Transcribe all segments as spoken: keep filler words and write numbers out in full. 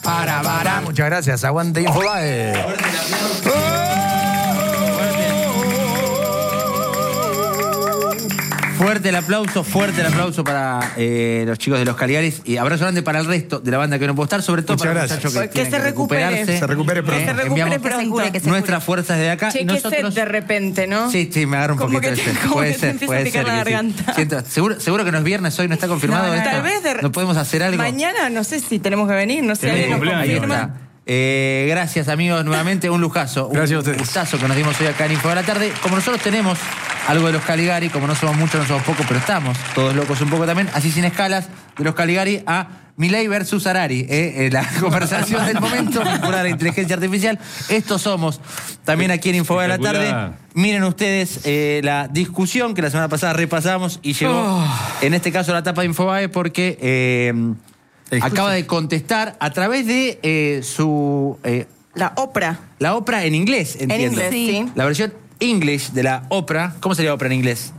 para, para. Muchas gracias. Aguante Infobae. Fuerte el aplauso, fuerte el aplauso para eh, los chicos de los Caligaris y abrazo grande para el resto de la banda que no puede estar, sobre todo Muchas para gracias. los muchachos que, Que tienen se que recupere. recuperarse. Se recupere pronto. Eh, Que se recupere enviamos pronto. Que se nuestras fuerzas de acá. Che, y qué nosotros... sed de repente, ¿no? Sí, sí, me agarra un Como poquito que de te- sed. como Puede que te ser, empieza puede a picar ser. la que sí. garganta. Siento- seguro, seguro que no es viernes hoy, no está confirmado No, no, esto. tal vez de- ¿No podemos hacer algo? Mañana no sé si tenemos que venir, no sé, Tenés alguien nos cumpleaños. Ahí confirma. está. Eh, gracias amigos, nuevamente un lujazo. Gracias a un ustedes. gustazo que nos dimos hoy acá en Info de la Tarde. Como nosotros tenemos algo de los Caligari, como no somos muchos, no somos pocos, pero estamos todos locos un poco también, así sin escalas, de los Caligari a Milei versus Harari, eh, eh, la conversación del momento, pura la inteligencia artificial. Estos somos también aquí en Info de la Tarde. Miren ustedes eh, la discusión que la semana pasada repasamos y llegó, Oh. en este caso, a la tapa de Infobae porque eh, acaba de contestar a través de eh, su... eh, La ópera. la ópera en inglés, entiendo. En inglés, sí. La versión English de la ópera. ¿Cómo sería ópera en inglés?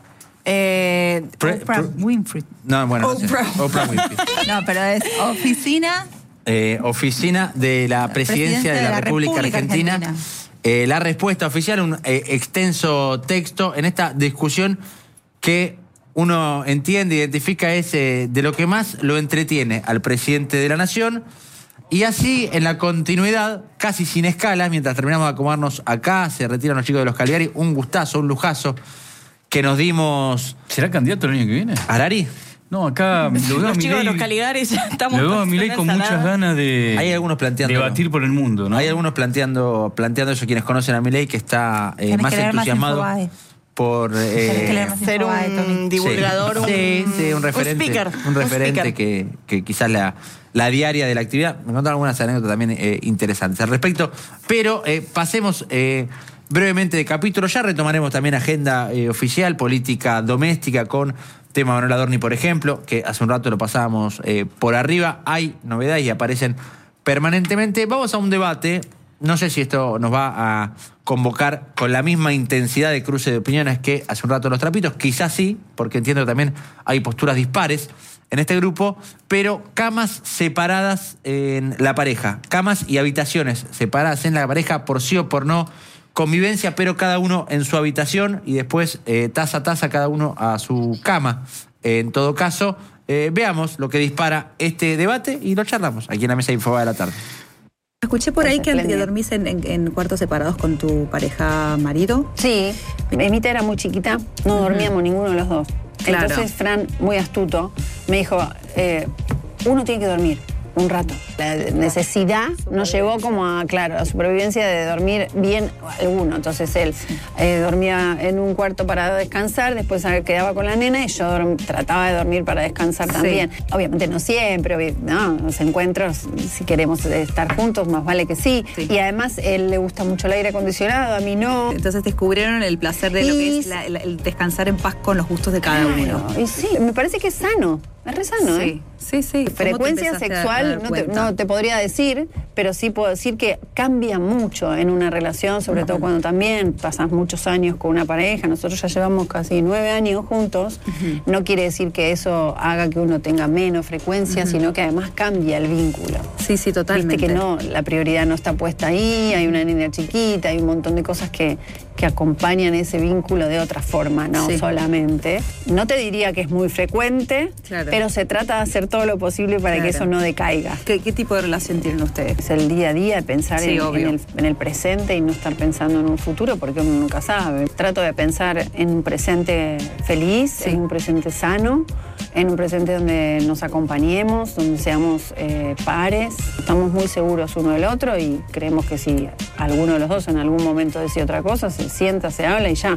Eh, Pre- Oprah pre- Winfrey. No, bueno, no sé. Oprah. Oprah Winfrey. No, pero es oficina. Eh, oficina de la presidencia de la, República, Argentina. Argentina. Eh, la respuesta oficial, un eh, extenso texto en esta discusión que uno entiende, identifica es eh, de lo que más lo entretiene al presidente de la nación. Y así, en la continuidad, casi sin escalas, mientras terminamos de acomodarnos acá, se retiran los chicos de los Caligari, un gustazo, un lujazo que nos dimos... ¿Será candidato el año que viene? ¿Harari? No, acá lo veo a los chicos de los Milei, Caligaris ya estamos... lo veo a Milei con ensaladas. muchas ganas de Hay algunos planteando... debatir por el mundo, ¿no? Hay algunos planteando, planteando eso, quienes conocen a Milei, que está eh, Tenés más que leer más entusiasmado Infobae. por... Tenés que leer Eh, más Ser Infobae, Tommy. un divulgador, un... sí, sí, un referente, speaker. un referente speaker. que, que quizás la, la diaria de la actividad. Me contaron algunas anécdotas también eh, interesantes al respecto. Pero eh, pasemos eh, brevemente de capítulo. Ya retomaremos también agenda eh, oficial, política doméstica con tema Manuel Adorni, por ejemplo, que hace un rato lo pasábamos eh, por arriba. Hay novedades y aparecen permanentemente. Vamos a un debate. No sé si esto nos va a convocar con la misma intensidad de cruce de opiniones que hace un rato los trapitos. Quizás sí, porque entiendo que también hay posturas dispares en este grupo, pero camas separadas en la pareja. Camas y habitaciones separadas en la pareja por sí o por no. Convivencia, pero cada uno en su habitación y después eh, taza a taza cada uno a su cama. En todo caso, eh, veamos lo que dispara este debate y lo charlamos aquí en la mesa de Infobae de la tarde. Escuché por ahí que, que Espléndido. dormís en, en- en cuartos separados con tu pareja marido. Sí, Emita era muy chiquita, no dormíamos ninguno de los dos. Claro. Entonces Fran, muy astuto, me dijo, eh, uno tiene que dormir un rato. La necesidad nos llevó como a, claro, la supervivencia de dormir bien alguno. Entonces él eh, dormía en un cuarto para descansar, después quedaba con la nena y yo dorm- trataba de dormir para descansar Sí. también. Obviamente no siempre, obvi- no, los encuentros, si queremos estar juntos, más vale que sí. Sí. Y además él le gusta mucho el aire acondicionado, a mí no. Entonces descubrieron el placer de lo que Y- es la- la- el descansar en paz con los gustos de cada Claro, uno. y sí, me parece que es sano, es re sano, ¿eh? Sí, sí, sí. ¿Cómo te Frecuencia empezaste a sexual dar no te, cuenta? no te podría decir, pero sí puedo decir que cambia mucho en una relación, sobre todo cuando también pasas muchos años con una pareja. Nosotros ya llevamos casi nueve años juntos. No quiere decir que eso haga que uno tenga menos frecuencia, sino que además cambia el vínculo. Sí, sí, totalmente. Viste que no, la prioridad no está puesta ahí, hay una niña chiquita, hay un montón de cosas que, que acompañan ese vínculo de otra forma, no Sí. solamente. No te diría que es muy frecuente, Claro. pero se trata de hacer todo lo posible para Claro. que eso no decaiga. ¿Qué, qué tipo de relación tienen ustedes? Es el día a día, pensar Sí, en, obvio. en el, en el presente y no estar pensando en un futuro porque uno nunca sabe. Trato de pensar en un presente feliz, Sí. en un presente sano, en un presente donde nos acompañemos, donde seamos eh, pares. Estamos muy seguros uno del otro y creemos que si alguno de los dos en algún momento decide otra cosa, se sienta, se habla y ya.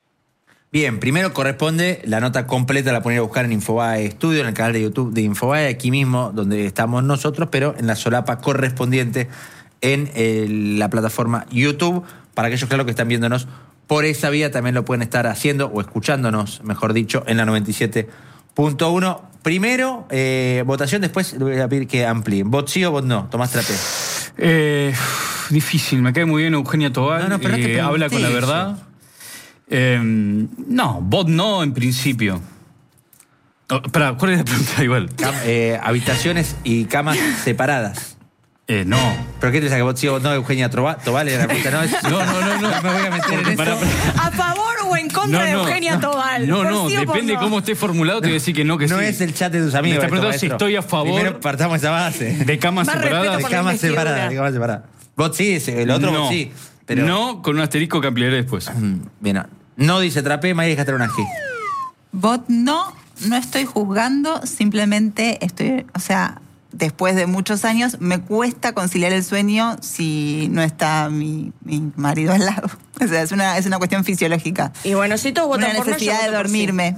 Bien, primero corresponde la nota completa, la poner a buscar en Infobae Studio, en el canal de YouTube de Infobae, aquí mismo donde estamos nosotros, pero en la solapa correspondiente en eh, la plataforma YouTube. Para aquellos, claro, que están viéndonos por esa vía, también lo pueden estar haciendo o escuchándonos, mejor dicho, en la noventa y siete punto uno. Primero, eh, votación, después le voy a pedir que amplíen. ¿Vot sí o vot no? Tomás Trapé. Eh, difícil, me cae muy bien Eugenia Tobal, No, no, pero no te eh, pregunté habla con la eso. verdad. Eh, no, vos no en principio. Oh, espera, ¿cuál es la pregunta igual? Cam- eh, habitaciones y camas separadas. Eh, no. ¿Pero qué te saca? ¿Vos sí o no, Eugenia Trova- Tobal? Era la pregunta, ¿no? Es- No, no, no, no. me voy a meter en Para- eso. ¿A favor o en contra de Eugenia Tobal? No, ¿Por no, sí o por depende no? cómo esté formulado, te voy a decir que no, que No sí. es el chat de tus amigos. Me está esto, preguntando si maestro. estoy a favor- Primero partamos esa base. De camas Más respeto separadas. De por la camas investidura. separadas, de camas separadas. Vos sí, ese- el otro no. vos sí. Pero... No, con un asterisco que ampliaré después. Mm, Bien, no dice trapé, María Castronagi. Vos no, no estoy juzgando, simplemente estoy, o sea, después de muchos años me cuesta conciliar el sueño si no está mi, mi marido al lado. O sea, es una, es una cuestión fisiológica. Y bueno, si todos votan Una por no, yo necesidad de voto por sí. dormirme.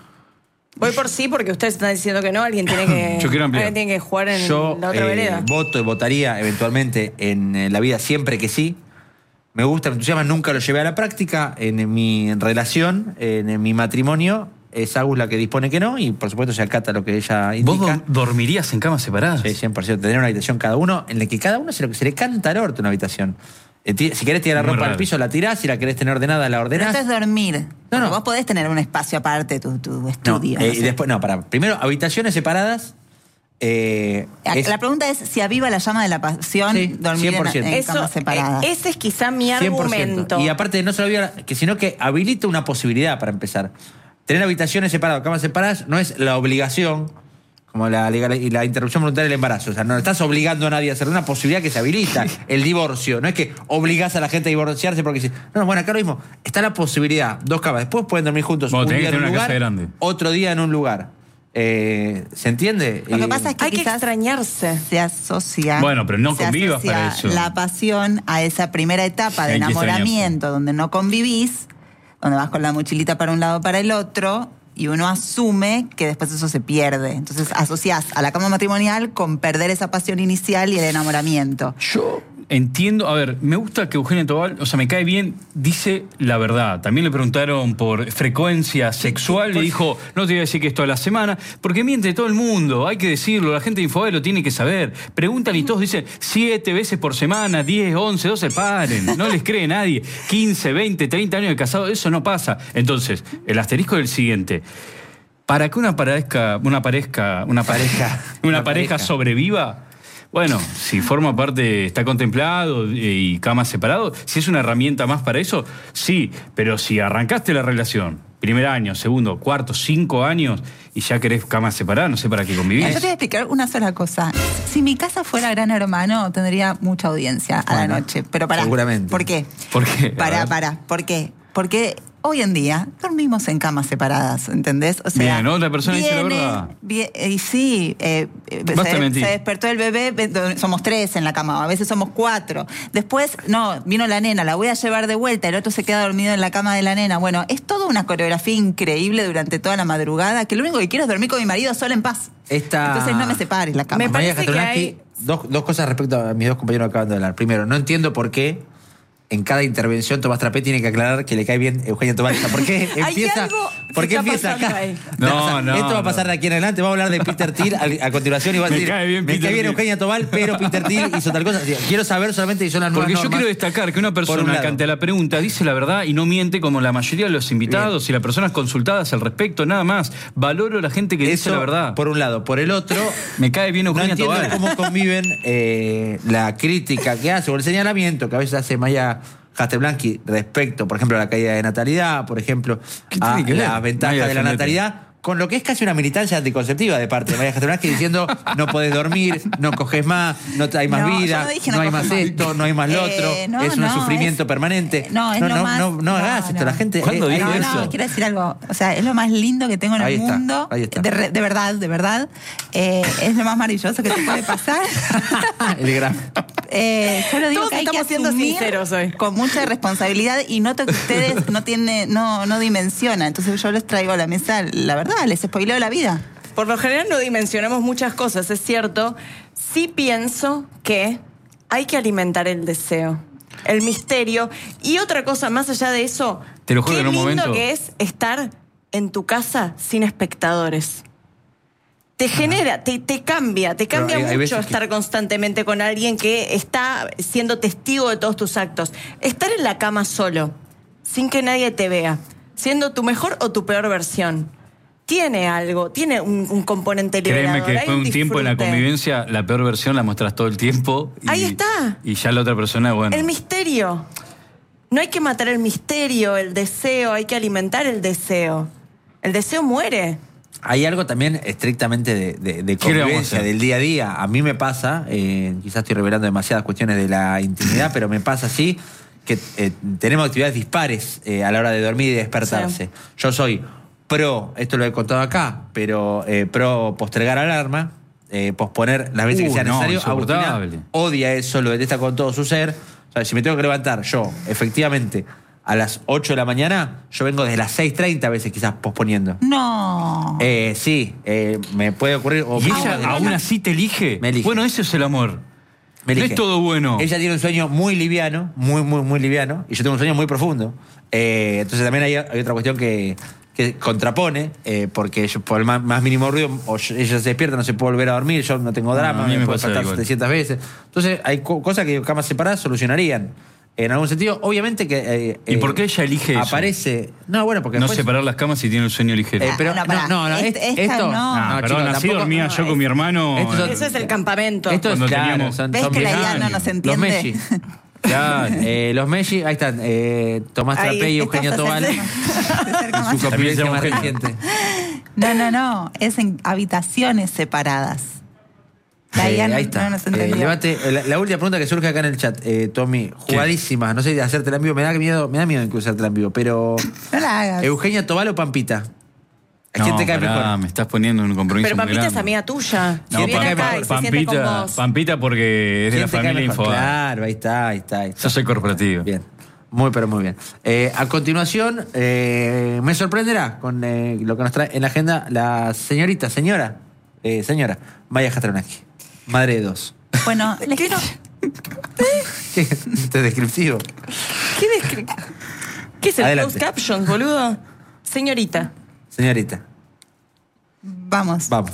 Voy por sí porque ustedes están diciendo que no, alguien tiene que, Yo quiero ampliar. alguien tiene que jugar en Yo la otra eh, vereda. voto y votaría eventualmente en eh, la vida siempre que sí. Me gusta, me entusiasma, nunca lo llevé a la práctica. En mi relación, en mi matrimonio, es Agus la que dispone que no y por supuesto se acata lo que ella ¿Vos indica. do- dormirías en camas separadas? Sí, cien por ciento. Tener una habitación cada uno en la que cada uno se, lo, se le canta al orto una habitación. Eh, ti- Si querés tirar la Muy ropa al raro. piso, la tirás. Si la querés tener ordenada, la Pero ordenás. esto es dormir. No, no. Vos podés tener un espacio aparte, tu, tu No, estudio. eh, no y sé. después, no, para. Primero, habitaciones separadas. eh, es- La pregunta es si aviva la llama de la pasión Sí, dormir cien por en, ciento. en Eso, camas separadas. eh, ese es quizá mi cien por ciento. argumento. Y aparte, no solo había, que, sino que habilita una posibilidad para empezar. Tener habitaciones separadas, camas separadas, no es la obligación, como la, legal, y la interrupción voluntaria del embarazo. O sea, no estás obligando a nadie a hacer una posibilidad que se habilita. El divorcio. No es que obligás a la gente a divorciarse porque sí. No, no, bueno, acá lo mismo. Está la posibilidad, dos camas. Después pueden dormir juntos Bueno, un tenés día que en un tener una lugar, casa grande. otro día en un lugar. Eh, ¿Se entiende? Lo que Eh, pasa es que Hay que quizás extrañarse. se asocia. Bueno, pero no se convivas asocia para eso. La pasión a esa primera etapa de Hay que enamoramiento donde no convivís, donde vas con la mochilita para un lado para el otro, y uno asume que después eso se pierde. Entonces asociás a la cama matrimonial con perder esa pasión inicial y el enamoramiento. Yo entiendo, a ver, me gusta que Eugenia Tobal, o sea, me cae bien, dice la verdad. También le preguntaron por frecuencia sexual, le dijo, no te voy a decir que es toda la semana, porque miente todo el mundo, hay que decirlo, la gente de Infobae lo tiene que saber. Preguntan y todos dicen siete veces por semana, diez, once, doce, paren, no les cree nadie. quince, veinte, treinta años de casado, eso no pasa. Entonces, el asterisco es el siguiente. Para que una pareja, una pareja, una pareja, una, Una pareja, pareja. sobreviva, bueno, si forma parte, está contemplado y cama separado, si es una herramienta más para eso, sí, pero si arrancaste la relación, primer año, segundo, cuarto, cinco años, y ya querés cama separada, no sé para qué Yo convivís. te voy a explicar una sola cosa. Si mi casa fuera Gran Hermano, tendría mucha audiencia a la Bueno, noche. Pero para. seguramente. ¿Por qué? ¿Por qué? A Para, ver. para. ¿Por qué? Porque hoy en día dormimos en camas separadas, ¿entendés? O sea, Bien, otra persona dice la viene, verdad. vie- y sí, eh, eh, Basta se, mentir. se despertó el bebé, ve- somos tres en la cama, a veces somos cuatro. Después, no, vino la nena, la voy a llevar de vuelta, el otro se queda dormido en la cama de la nena. Bueno, es toda una coreografía increíble durante toda la madrugada, que lo único que quiero es dormir con mi marido solo en paz. Esta- Entonces no me separes la cama. Me María parece que Castronaki, hay- dos, dos cosas respecto a mis dos compañeros que acaban de hablar. Primero, no entiendo por qué en cada intervención Tomás Trapé tiene que aclarar que le cae bien Eugenia Tobal. ¿Por qué Hay empieza, algo ¿por que qué está empieza pasando acá? ahí. No, O sea, no, Esto va a no. pasar de aquí en adelante. Vamos a hablar de Peter Thiel a, a continuación y va a Me decir, cae bien me Peter cae bien Thiel. Eugenia Tobal, pero Peter Thiel hizo tal cosa. Quiero saber solamente si son las nuevas Porque yo normas. quiero destacar que una Por un persona lado. que ante la pregunta dice la verdad y no miente como la mayoría de los invitados y las personas consultadas al respecto, nada más. Valoro a la gente que dice Eso, la verdad. por un lado. Por el otro, Me cae bien no Eugenia entiendo Tobal. cómo conviven eh, la crítica que hace o el señalamiento que a veces hace Maya Castronaki respecto, por ejemplo, a la caída de natalidad, por ejemplo, ¿Qué a tiene que ver? las ventajas Maya, de la defendete. natalidad, con lo que es casi una militancia anticonceptiva de parte de Maya Castronaki diciendo no podés dormir, no coges más, no hay más No, yo vida, no dije no, no hay coges más más. esto, no hay más lo Eh, otro, no, es un no, sufrimiento es- permanente. No, es no, lo no, más- no, no no, hagas esto, no. la gente... ¿Cuándo eh, dijo No, hay- eso? no, quiero decir algo. O sea, es lo más lindo que tengo en Ahí el está, mundo. ahí está. De, re- de verdad, de verdad. Eh, es lo más maravilloso que te puede pasar. El gran... Eh, solo digo Todos que hay que estamos siendo asumir sinceros hoy. con mucha responsabilidad y noto que ustedes no tienen, no, no dimensionan. Entonces yo les traigo a la mesa la verdad, les spoileo la vida. Por lo general no dimensionamos muchas cosas, es cierto. Sí pienso que hay que alimentar el deseo, el misterio. Y otra cosa, más allá de eso, Te lo juro qué en un lindo momento. que es estar en tu casa sin espectadores. Te genera, te, te cambia, te cambia hay- hay mucho veces que- estar constantemente con alguien que está siendo testigo de todos tus actos. Estar en la cama solo, sin que nadie te vea, siendo tu mejor o tu peor versión. tiene algo, tiene un, un componente liberador. Créeme que después de un tiempo en la convivencia, la peor versión la mostrás todo el tiempo. Y, ahí está. Y ya la otra persona, bueno. El misterio. No hay que matar el misterio, el deseo, hay que alimentar el deseo. El deseo muere. Hay algo también estrictamente de, de, de convivencia, del día a día. A mí me pasa, eh, quizás estoy revelando demasiadas cuestiones de la intimidad, pero me pasa así, que eh, tenemos actividades dispares eh, a la hora de dormir y despertarse. Sí. Yo soy pro, esto lo he contado acá, pero eh, pro postergar alarma, eh, posponer las veces uh, que sea no, necesario. Agustina odia eso, lo detesta con todo su ser. O sea, si me tengo que levantar yo, efectivamente, a las ocho de la mañana, yo vengo desde las seis treinta a veces quizás posponiendo. No. Eh, sí, eh, me puede ocurrir. O ¿Y ella ah, aún así te elige? Me elige. Bueno, eso es el amor. Me elige. No es todo bueno. Ella tiene un sueño muy liviano, muy, muy, muy liviano, y yo tengo un sueño muy profundo. Eh, entonces también hay, hay otra cuestión que, que contrapone, eh, porque yo, por el más, más mínimo ruido, o yo, ella se despierta, no se puede volver a dormir, yo no tengo drama, no, a mí me, me puedo faltar setecientas veces. Entonces hay co cosas que camas separadas solucionarían. En algún sentido, obviamente que... Eh, ¿Y por qué ella elige aparece, eso? No, bueno, porque no después, separar las camas si tiene un sueño ligero. Eh, pero, no, no, no, no este, esto... Esta no. Ah, no, perdón, chicos, así tampoco, dormía no, yo con mi hermano... Esto, eso es el campamento. Esto es Cuando claro, teníamos, son, ¿Ves son que la idea años. no nos entiende? Los Messi. Claro, eh, los Messi, ahí están, eh, Tomás Trapé y Eugenia Tobal. Su convivencia más reciente. No, no, no, es en habitaciones separadas. Eh, ahí está. No eh, el debate, la, la última pregunta que surge acá en el chat, eh, Tommy, jugadísima, no sé de hacértela en vivo, me da miedo, me da miedo incluso hacértela en vivo, pero no la hagas. Eugenia Tobal o Pampita. ¿A no, quién te cae pará, mejor? Me estás poniendo en un compromiso. Pero Pampita muy es amiga tuya. No, Si viene Pampita, acá y se Pampita, siente con vos. Pampita porque es de la familia Infobae. Claro, ahí está, ahí está, ahí está. Yo soy corporativo. Bien. Muy, pero muy bien. Eh, a continuación, eh, me sorprenderá con eh, lo que nos trae en la agenda la señorita, señora, eh, señora, Maya Jastronaki, madre de dos. Bueno, les quiero... ¿Qué? ¿Este es descriptivo? ¿Qué descriptivo? ¿Qué es el Adelante. closed captions, boludo? Señorita. Señorita. Vamos. Vamos.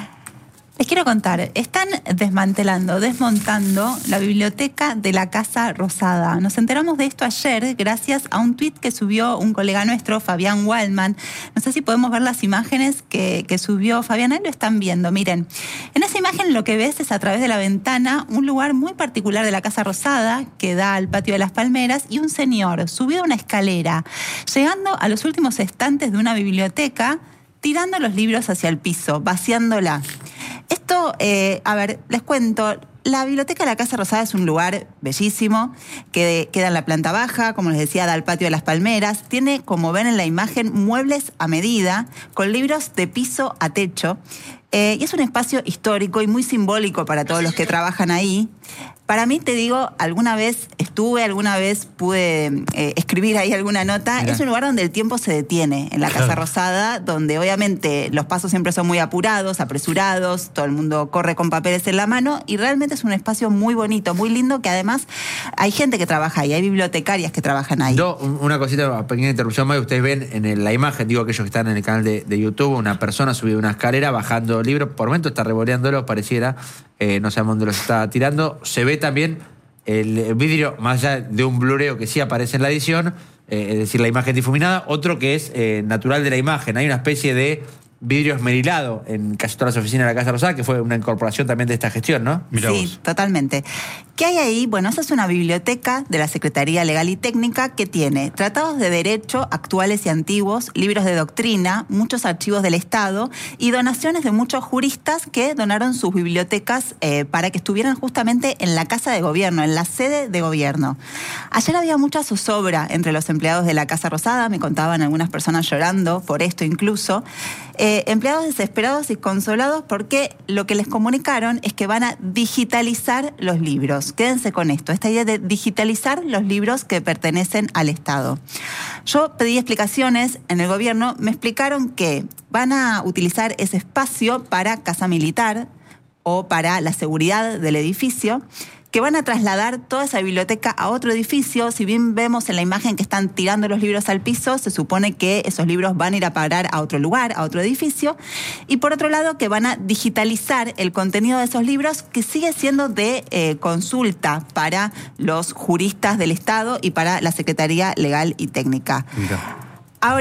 Les quiero contar, están desmantelando, desmontando la biblioteca de la Casa Rosada. Nos enteramos de esto ayer gracias a un tuit que subió un colega nuestro, Fabián Waldman. No sé si podemos ver las imágenes que, que subió Fabián. Ahí lo están viendo, miren. En esa imagen lo que ves es a través de la ventana un lugar muy particular de la Casa Rosada que da al patio de las Palmeras y un señor subido a una escalera, llegando a los últimos estantes de una biblioteca, tirando los libros hacia el piso, vaciándola. Esto, eh, a ver, les cuento, la biblioteca de la Casa Rosada es un lugar bellísimo, que queda en la planta baja, como les decía, da al patio de las Palmeras, tiene, como ven en la imagen, muebles a medida, con libros de piso a techo, eh, y es un espacio histórico y muy simbólico para todos los que trabajan ahí. Para mí, te digo, alguna vez estuve, alguna vez pude eh, escribir ahí alguna nota. Mirá. Es un lugar donde el tiempo se detiene, en la Casa Rosada, donde obviamente los pasos siempre son muy apurados, apresurados, todo el mundo corre con papeles en la mano y realmente es un espacio muy bonito, muy lindo, que además hay gente que trabaja ahí, hay bibliotecarias que trabajan ahí. Yo, una cosita, una pequeña interrupción más, ustedes ven en el, la imagen, digo aquellos que están en el canal de, de YouTube, una persona subida una escalera bajando libros, por momento está revoleándolos, pareciera, eh, no sabemos dónde los está tirando, se ve también el vidrio, más allá de un blureo que sí aparece en la edición, eh, es decir, la imagen difuminada, otro que es eh, natural de la imagen. Hay una especie de vidrio esmerilado en casi todas las oficinas de la Casa Rosada, que fue una incorporación también de esta gestión, ¿no? Mirá sí, vos. Totalmente. ¿Qué hay ahí? Bueno, esa es una biblioteca de la Secretaría Legal y Técnica que tiene tratados de derecho actuales y antiguos, libros de doctrina, muchos archivos del Estado y donaciones de muchos juristas que donaron sus bibliotecas eh, para que estuvieran justamente en la Casa de Gobierno, en la sede de Gobierno. Ayer había mucha zozobra entre los empleados de la Casa Rosada, me contaban algunas personas llorando por esto incluso. Eh, empleados desesperados y consolados porque lo que les comunicaron es que van a digitalizar los libros. Quédense con esto, esta idea de digitalizar los libros que pertenecen al Estado. Yo pedí explicaciones en el gobierno, me explicaron que van a utilizar ese espacio para casa militar o para la seguridad del edificio, que van a trasladar toda esa biblioteca a otro edificio. Si bien vemos en la imagen que están tirando los libros al piso, se supone que esos libros van a ir a parar a otro lugar, a otro edificio. Y por otro lado, que van a digitalizar el contenido de esos libros, que sigue siendo de eh, consulta para los juristas del Estado y para la Secretaría Legal y Técnica. Mira. Ahora,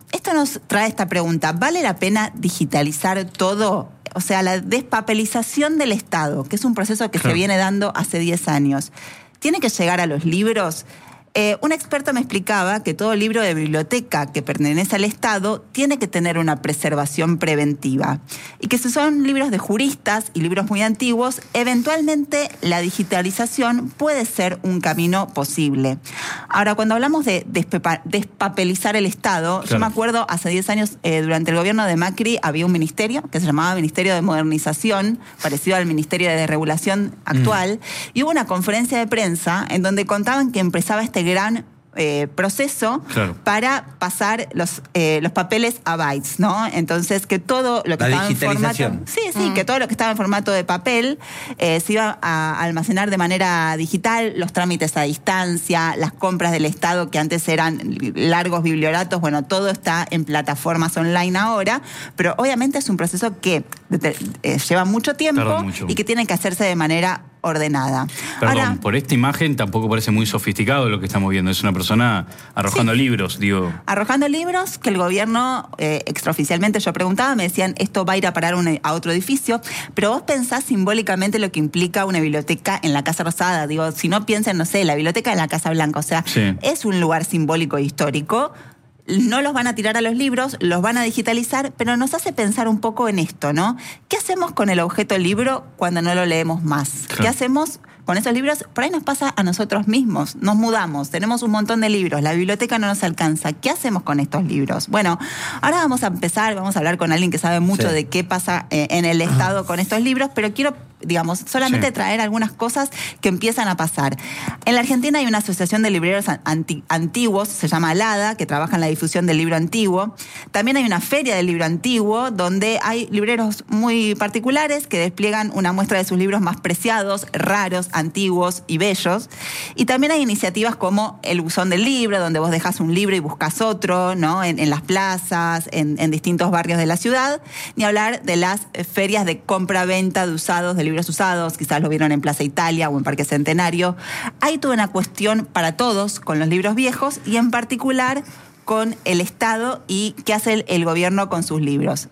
esto nos trae esta pregunta, ¿vale la pena digitalizar todo? O sea, la despapelización del Estado, que es un proceso que claro. se viene dando hace diez años, ¿tiene que llegar a los libros? Eh, un experto me explicaba que todo libro de biblioteca que pertenece al Estado tiene que tener una preservación preventiva y que si son libros de juristas y libros muy antiguos, eventualmente la digitalización puede ser un camino posible. Ahora, cuando hablamos de despepa- despapelizar el Estado, claro. yo me acuerdo hace diez años, eh, durante el gobierno de Macri, había un ministerio que se llamaba Ministerio de Modernización, parecido al Ministerio de Regulación actual, mm. y hubo una conferencia de prensa en donde contaban que empezaba este gran eh, proceso claro. para pasar los, eh, los papeles a bytes, ¿no? Entonces, que todo lo que La estaba en formato... Sí, sí, mm. que todo lo que estaba en formato de papel eh, se iba a almacenar de manera digital, los trámites a distancia, las compras del Estado que antes eran largos biblioratos, bueno, todo está en plataformas online ahora, pero obviamente es un proceso que eh, lleva mucho tiempo mucho. y que tiene que hacerse de manera ordenada. Perdón, Ahora, por esta imagen tampoco parece muy sofisticado lo que estamos viendo. Es una persona arrojando sí, libros, digo. Arrojando libros que el gobierno, eh, extraoficialmente yo preguntaba, me decían, esto va a ir a parar un, a otro edificio, pero vos pensás simbólicamente lo que implica una biblioteca en la Casa Rosada. Digo, si no piensen, no sé, la biblioteca en la Casa Blanca. O sea, sí. es un lugar simbólico e histórico. No los van a tirar a los libros, los van a digitalizar, pero nos hace pensar un poco en esto, ¿no? ¿Qué hacemos con el objeto libro cuando no lo leemos más? Claro. ¿Qué hacemos con esos libros? Por ahí nos pasa a nosotros mismos. Nos mudamos, tenemos un montón de libros, la biblioteca no nos alcanza. ¿Qué hacemos con estos libros? Bueno, ahora vamos a empezar, vamos a hablar con alguien que sabe mucho sí. de qué pasa eh, en el Estado con estos libros, pero quiero, digamos, solamente sí. traer algunas cosas que empiezan a pasar. En la Argentina hay una asociación de libreros anti- antiguos, se llama ALADA, que trabaja en la difusión del libro antiguo. También hay una feria del libro antiguo, donde hay libreros muy particulares que despliegan una muestra de sus libros más preciados, raros, antiguos y bellos. Y también hay iniciativas como el buzón del libro, donde vos dejás un libro y buscas otro, ¿no? En, en las plazas, en, en distintos barrios de la ciudad. Ni hablar de las ferias de compra-venta de usados, de libros usados, quizás lo vieron en Plaza Italia o en Parque Centenario. Hay toda una cuestión para todos con los libros viejos y en particular con el Estado y qué hace el, el gobierno con sus libros.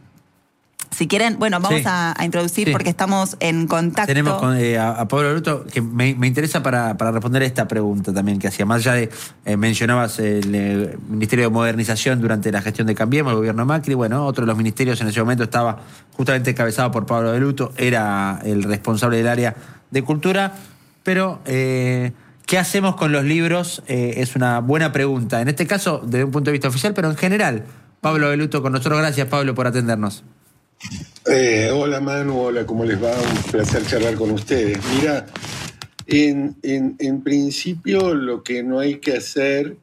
Si quieren, bueno, vamos sí. a, a introducir sí. porque estamos en contacto. Tenemos con, eh, a, a Pablo Beluto, que me, me interesa para, para responder esta pregunta también que hacía. Más allá de, eh, mencionabas el eh, Ministerio de Modernización durante la gestión de Cambiemos, el gobierno Macri. Bueno, otro de los ministerios en ese momento estaba justamente encabezado por Pablo Beluto, era el responsable del área de cultura. Pero, eh, ¿qué hacemos con los libros? Eh, es una buena pregunta. En este caso, desde un punto de vista oficial, pero en general. Pablo Beluto con nosotros. Gracias, Pablo, por atendernos. Eh, hola Manu, hola, ¿cómo les va? Un placer charlar con ustedes. Mira, en, en, en principio lo que no hay que hacer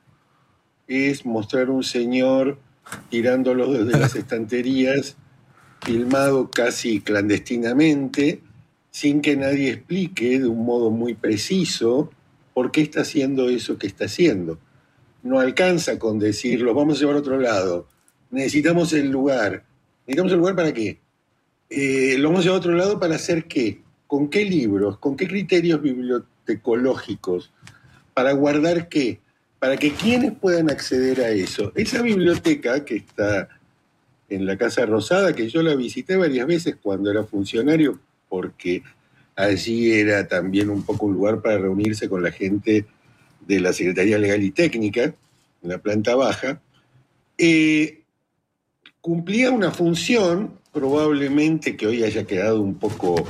es mostrar un señor tirándolo desde las estanterías, filmado casi clandestinamente, sin que nadie explique de un modo muy preciso por qué está haciendo eso que está haciendo. No alcanza con decirlo, vamos a llevar a otro lado, necesitamos el lugar. ¿Necesitamos el lugar para qué? Eh, ¿Lo vamos a llevar a otro lado para hacer qué? ¿Con qué libros? ¿Con qué criterios bibliotecológicos? ¿Para guardar qué? Para que quienes puedan acceder a eso. Esa biblioteca que está en la Casa Rosada, que yo la visité varias veces cuando era funcionario, porque allí era también un poco un lugar para reunirse con la gente de la Secretaría Legal y Técnica, en la planta baja, eh, cumplía una función, probablemente que hoy haya quedado un poco,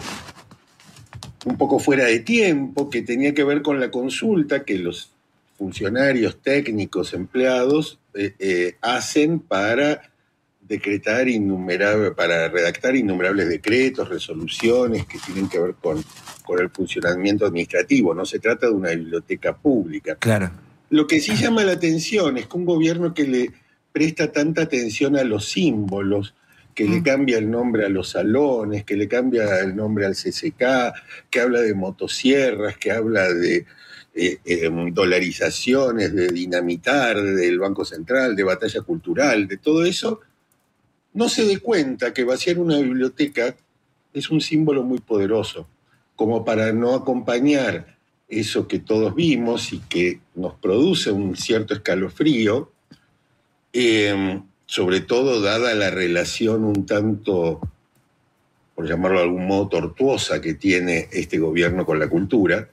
un poco fuera de tiempo, que tenía que ver con la consulta que los funcionarios técnicos empleados eh, eh, hacen para decretar innumerables, para redactar innumerables decretos, resoluciones que tienen que ver con, con el funcionamiento administrativo. No se trata de una biblioteca pública. Claro. Lo que sí llama la atención es que un gobierno que le presta tanta atención a los símbolos, que mm. le cambia el nombre a los salones, que le cambia el nombre al C C K, que habla de motosierras, que habla de eh, eh, dolarizaciones, de dinamitar, del Banco Central, de batalla cultural, de todo eso, no se dé cuenta que vaciar una biblioteca es un símbolo muy poderoso, como para no acompañar eso que todos vimos y que nos produce un cierto escalofrío. Eh, sobre todo dada la relación un tanto, por llamarlo de algún modo, tortuosa que tiene este gobierno con la cultura.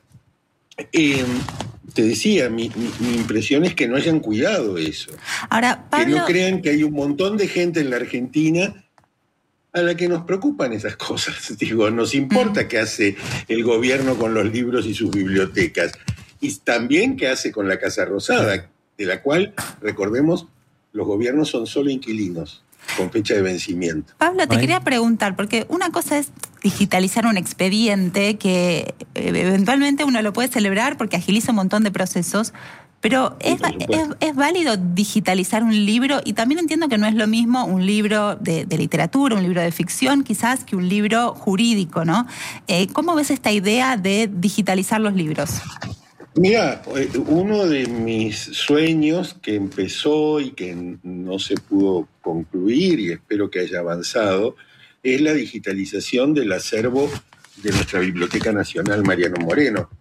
Eh, te decía, mi, mi, mi impresión es que no hayan cuidado eso. Ahora, Pablo... Que no crean que hay un montón de gente en la Argentina a la que nos preocupan esas cosas. Digo, nos importa mm. qué hace el gobierno con los libros y sus bibliotecas. Y también qué hace con la Casa Rosada, de la cual, recordemos, los gobiernos son solo inquilinos, con fecha de vencimiento. Pablo, te Ay. quería preguntar, porque una cosa es digitalizar un expediente que eventualmente uno lo puede celebrar porque agiliza un montón de procesos, pero Sí, ¿es, es, ¿es válido digitalizar un libro? Y también entiendo que no es lo mismo un libro de, de literatura, un libro de ficción, quizás, que un libro jurídico, ¿no? Eh, ¿Cómo ves esta idea de digitalizar los libros? Mira, uno de mis sueños que empezó y que no se pudo concluir, y espero que haya avanzado, es la digitalización del acervo de nuestra Biblioteca Nacional Mariano Moreno.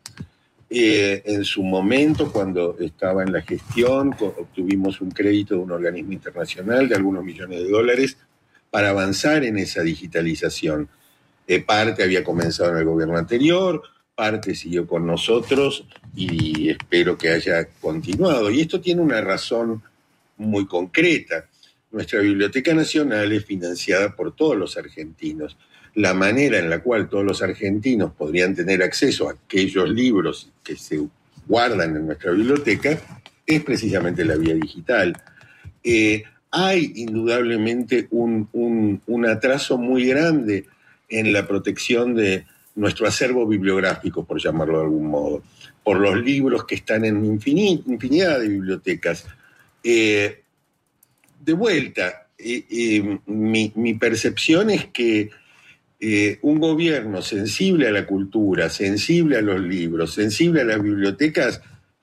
Eh, en su momento, cuando estaba en la gestión, obtuvimos un crédito de un organismo internacional de algunos millones de dólares para avanzar en esa digitalización. Eh, parte había comenzado en el gobierno anterior, parte siguió con nosotros y espero que haya continuado. Y esto tiene una razón muy concreta. Nuestra Biblioteca Nacional es financiada por todos los argentinos. La manera en la cual todos los argentinos podrían tener acceso a aquellos libros que se guardan en nuestra biblioteca es precisamente la vía digital. Eh, hay indudablemente un, un, un atraso muy grande en la protección de nuestro acervo bibliográfico, por llamarlo de algún modo, por los libros que están en infinit, infinidad de bibliotecas. Eh, de vuelta, eh, eh, mi, mi percepción es que eh, un gobierno sensible a la cultura, sensible a los libros, sensible a las bibliotecas,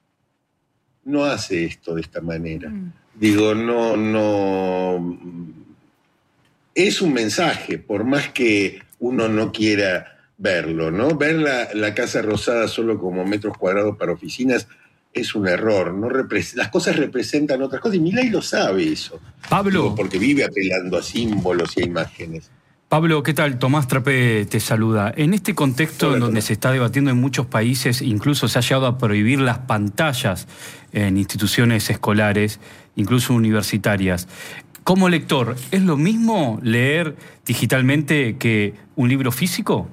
no hace esto de esta manera. Mm. Digo, no, no... Es un mensaje, por más que uno no quiera verlo, ¿no? Ver la, la Casa Rosada solo como metros cuadrados para oficinas es un error. No repre- las cosas representan otras cosas y Milei lo sabe eso. Pablo. Digo, porque vive apelando a símbolos y a imágenes. Pablo, ¿qué tal? Tomás Trapé te saluda. En este contexto Hola, en donde Tomás. Se está debatiendo en muchos países, incluso se ha llegado a prohibir las pantallas en instituciones escolares, incluso universitarias. Como lector, ¿es lo mismo leer digitalmente que un libro físico?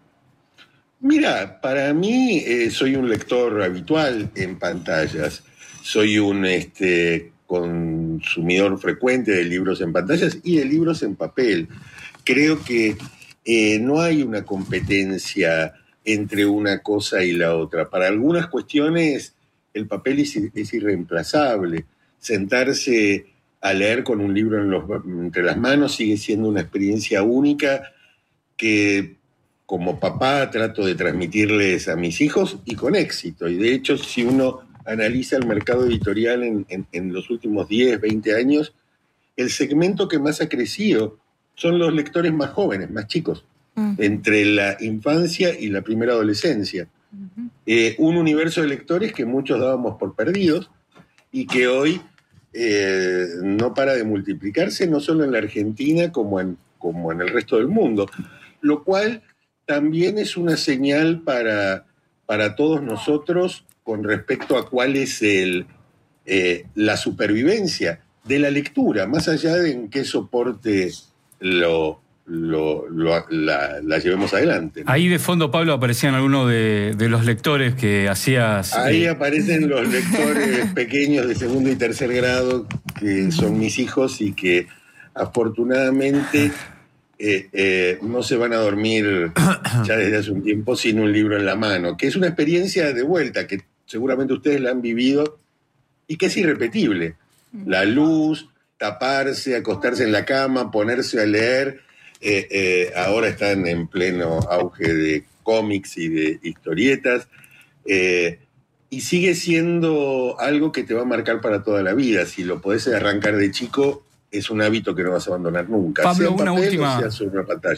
Mira, para mí eh, soy un lector habitual en pantallas. Soy un este, consumidor frecuente de libros en pantallas y de libros en papel. Creo que eh, no hay una competencia entre una cosa y la otra. Para algunas cuestiones el papel es, es irreemplazable. Sentarse a leer con un libro en los, entre las manos sigue siendo una experiencia única que como papá trato de transmitirles a mis hijos y con éxito. Y de hecho, si uno analiza el mercado editorial en, en, en los últimos diez, veinte años, el segmento que más ha crecido son los lectores más jóvenes, más chicos, mm. entre la infancia y la primera adolescencia. Uh-huh. Eh, un universo de lectores que muchos dábamos por perdidos y que hoy eh, no para de multiplicarse, no solo en la Argentina como en, como en el resto del mundo, lo cual también es una señal para, para todos nosotros con respecto a cuál es el, eh, la supervivencia de la lectura, más allá de en qué soporte lo, lo, lo, la, la llevemos adelante, ¿no? Ahí de fondo, Pablo, aparecían algunos de, de los lectores que hacías... Ahí eh... aparecen los lectores pequeños de segundo y tercer grado, que son mis hijos y que afortunadamente eh, eh, no se van a dormir ya desde hace un tiempo sin un libro en la mano, que es una experiencia de vuelta, que seguramente ustedes la han vivido y que es irrepetible. La luz, taparse, acostarse en la cama, ponerse a leer. Eh, eh, ahora están en pleno auge de cómics y de historietas. Eh, y sigue siendo algo que te va a marcar para toda la vida. Si lo podés arrancar de chico, es un hábito que no vas a abandonar nunca. Pablo, sea en una papel última, o sea sobre una pantalla.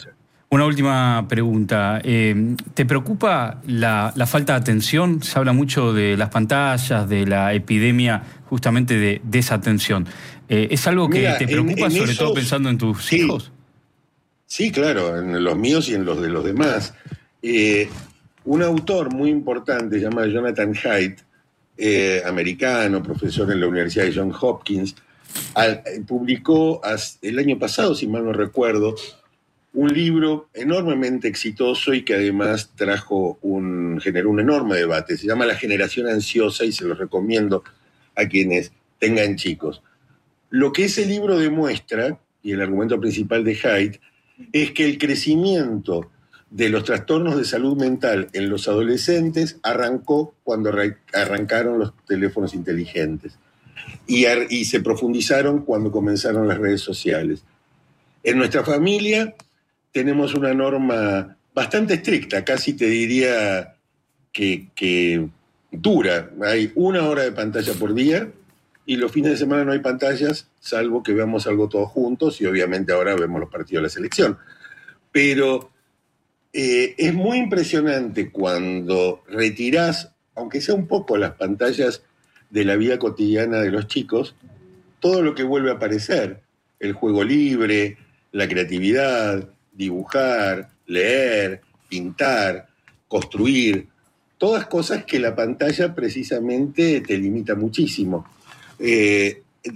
Una última pregunta. Eh, ¿Te preocupa la, la falta de atención? Se habla mucho de las pantallas, de la epidemia justamente de desatención. Eh, ¿Es algo que Mira, te preocupa, en, en sobre esos, todo pensando en tus sí, hijos? Sí, claro, en los míos y en los de los demás. Eh, un autor muy importante llamado Jonathan Haidt, eh, americano, profesor en la Universidad de Johns Hopkins, al, publicó el año pasado, si mal no recuerdo, un libro enormemente exitoso y que además trajo un, generó un enorme debate. Se llama La generación ansiosa y se lo recomiendo a quienes tengan chicos. Lo que ese libro demuestra, y el argumento principal de Haidt, es que el crecimiento de los trastornos de salud mental en los adolescentes arrancó cuando arrancaron los teléfonos inteligentes y, y se profundizaron cuando comenzaron las redes sociales. En nuestra familia tenemos una norma bastante estricta, casi te diría que, que dura. Hay una hora de pantalla por día y los fines de semana no hay pantallas, salvo que veamos algo todos juntos y obviamente ahora vemos los partidos de la selección. Pero eh, es muy impresionante cuando retirás, aunque sea un poco, las pantallas de la vida cotidiana de los chicos, todo lo que vuelve a aparecer, el juego libre, la creatividad, dibujar, leer, pintar, construir, todas cosas que la pantalla precisamente te limita muchísimo. Eh,